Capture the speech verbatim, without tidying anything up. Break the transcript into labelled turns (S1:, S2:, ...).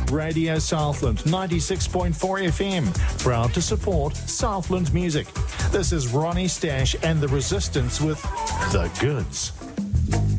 S1: Radio Southland, ninety-six point four F M. Proud to support Southland music. This is Ronnie Stash and The Resistance with The Goods.